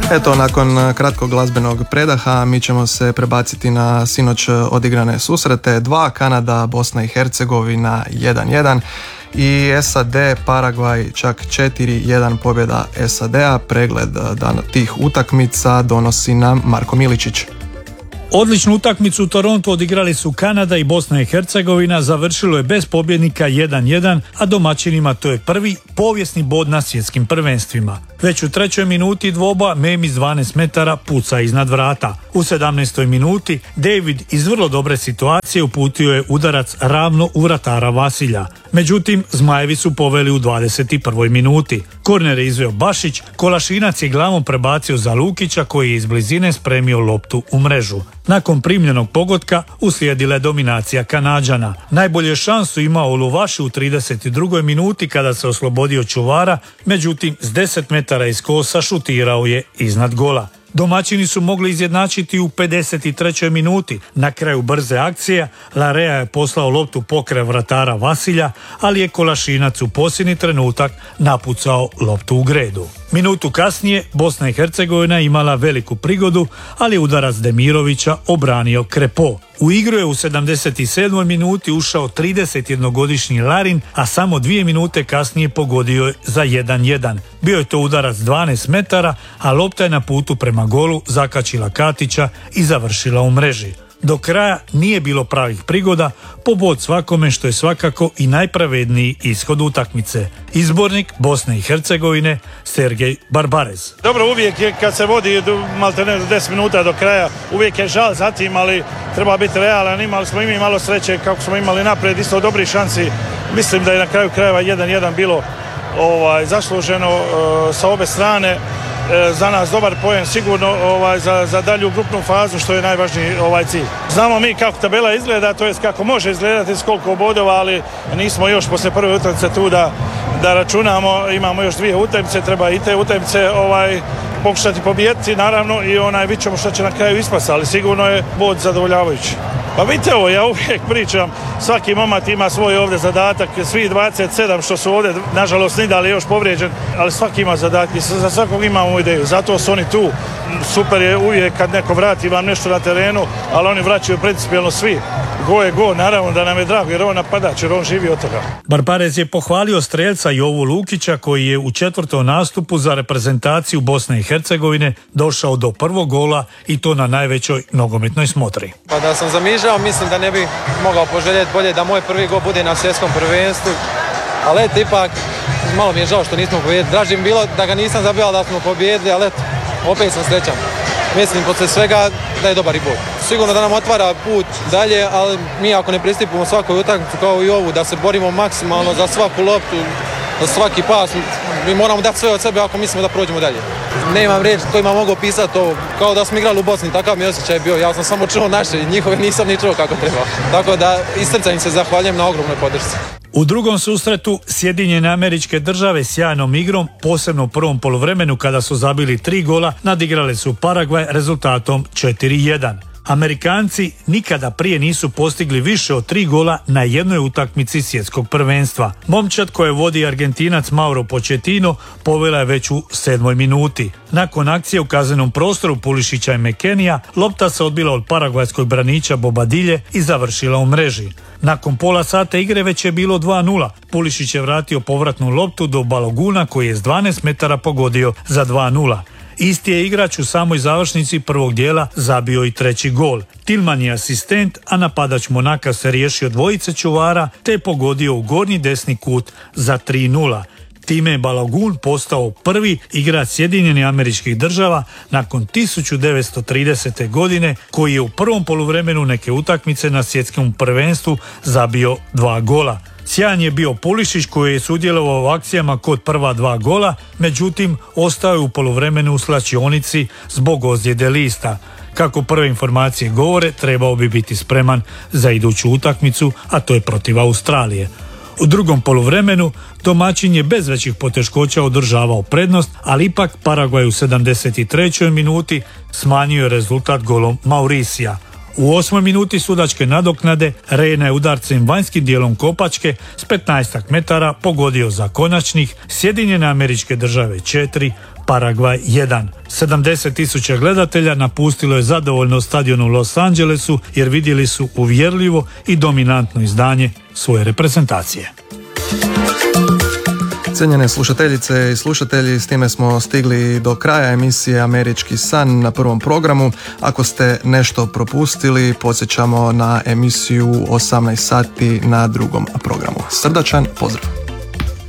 Eto, nakon kratkog glazbenog predaha mi ćemo se prebaciti na sinoć odigrane susrete. 2, Kanada, Bosna i Hercegovina 1-1 i SAD, Paragvaj čak 4-1 pobjeda SAD-a. Pregled tih utakmica donosi nam Marko Miličić. Odličnu utakmicu u Torontu odigrali su Kanada i Bosna i Hercegovina, završilo je bez pobjednika 1-1, a domaćinima to je prvi povijesni bod na svjetskim prvenstvima. Već u 3. minuti dvoba Memi iz 12 metara puca iznad vrata. U 17. minuti David iz vrlo dobre situacije uputio je udarac ravno u vratara Vasilja. Međutim, Zmajevi su poveli u 21. minuti. Korner je izveo Bašić, Kolašinac je glavom prebacio za Lukića koji je iz blizine spremio loptu u mrežu. Nakon primljenog pogotka uslijedila je dominacija Kanađana. Najbolje šansu imao Uluvaši u 32. minuti kada se oslobodio čuvara, međutim s 10 metara iz kosa šutirao je iznad gola. Domaćini su mogli izjednačiti u 53. minuti. Na kraju brze akcije Larea je poslao loptu pokraj vratara Vasilja, ali je Kolašinac u posljednji trenutak napucao loptu u gredu. Minutu kasnije Bosna i Hercegovina imala veliku prigodu, ali udarac Demirovića obranio Krepo. U igru je u 77. minuti ušao 31-godišnji Larin, a samo 2 minute kasnije pogodio je za 1-1. Bio je to udarac 12 metara, a lopta je na putu prema golu zakačila Katića i završila u mreži. Do kraja nije bilo pravih prigoda, po bod svakome, što je svakako i najpravedniji ishod utakmice. Izbornik Bosne i Hercegovine Sergej Barbarez. Dobro, uvijek je kad se vodi maltene 10 minuta do kraja, uvijek je žal za tim, ali treba biti realan. Imali smo i mi malo sreće kako smo imali napred, isto dobrih šansi. Mislim da je na kraju krajeva 1-1 bilo zasluženo sa obe strane. Za nas dobar poen sigurno za dalju grupnu fazu, što je najvažniji cilj. Znamo mi kako tabela izgleda, to jest kako može izgledati s koliko bodova, ali nismo još poslije prve utakmice tu da računamo. Imamo još 2 utakmice, treba i te utakmice pokušati pobijediti, naravno, i vidit ćemo što će na kraju ispasti, ali sigurno je bod zadovoljavajući. Pa vidite ovo, ja uvijek pričam, svaki momak ima svoj ovdje zadatak, svi 27 što su ovdje, nažalost, Nidal je još povrijeđen, ali svaki ima zadatak i za svakog imamo ideju, zato su oni tu. Super je uvijek kad neko vrati vam nešto na terenu, ali oni vraćaju principijelno svi. Go je go, naravno da nam je drago jer on napadač, jer on živi od toga. Barbarez je pohvalio strelca Jovu Lukića koji je u 4. nastupu za reprezentaciju Bosne i Hercegovine došao do prvog gola i to na najvećoj nogometnoj smotri. Pa da sam zamišljao, mislim da ne bi mogao poželjeti bolje da moj prvi gol bude na svjetskom prvenstvu, ali eto, ipak malo mi je žao što nismo pobijedili. Draže mi bilo da ga nisam zabijao da smo pobijedili, ali eto, opet sam srećan. Mislim poslije svega da je dobar i bod. Sigurno da nam otvara put dalje, ali mi ako ne pristupimo svakoj utakmici kao i ovu, da se borimo maksimalno za svaku loptu, za svaki pas, mi moramo dati sve od sebe ako mislimo da prođemo dalje. Nemam riječ kojima mogu pisati ovo, kao da smo igrali u Bosni, takav mi osjećaj bio, ja sam samo čuo naše, njihove nisam ni čuo kako treba. Tako da iz srca im se zahvaljujem na ogromnoj podršci. U drugom susretu Sjedinjene Američke Države sjajnom igrom, posebno u prvom poluvremenu kada su zabili 3 gola, nadigrale su Paragvaj rezultatom 4-1. Amerikanci nikada prije nisu postigli više od 3 gola na jednoj utakmici svjetskog prvenstva. Momčad koje vodi Argentinac Mauro Pochettino povela je već u 7. minuti. Nakon akcije u kaznenom prostoru Pulišića i Mekenija, lopta se odbila od paragvajskog braniča Bobadilje i završila u mreži. Nakon pola sata igre već je bilo 2-0. Pulišić je vratio povratnu loptu do Baloguna koji je s 12 metara pogodio za 2-0. Isti je igrač u samoj završnici prvog dijela zabio i 3. gol. Tilman je asistent, a napadač Monaka se riješio dvojice čuvara te je pogodio u gornji desni kut za 3-0. Time je Balogun postao prvi igrač Sjedinjenih Američkih Država nakon 1930. godine koji je u prvom poluvremenu neke utakmice na svjetskom prvenstvu zabio 2 gola. Sjajan je bio Pulišić koji je sudjelovao u akcijama kod prva 2 gola, međutim ostao je u poluvremenu u slačionici zbog ozljede lista. Kako prve informacije govore, trebao bi biti spreman za iduću utakmicu, a to je protiv Australije. U drugom poluvremenu domaćin je bez većih poteškoća održavao prednost, ali ipak Paragvaj u 73. minuti smanjio je rezultat golom Mauricija. U 8. minuti sudačke nadoknade Rejna je udarcem vanjskim dijelom kopačke s 15 metara pogodio za konačnih Sjedinjene Američke Države 4, Paragvaj 1. 70.000 gledatelja napustilo je zadovoljno stadion u Los Angelesu jer vidjeli su uvjerljivo i dominantno izdanje svoje reprezentacije. Cijenjene slušateljice i slušatelji, s time smo stigli do kraja emisije Američki san na prvom programu. Ako ste nešto propustili, podsjećamo na emisiju 18 sati na drugom programu. Srdačan pozdrav!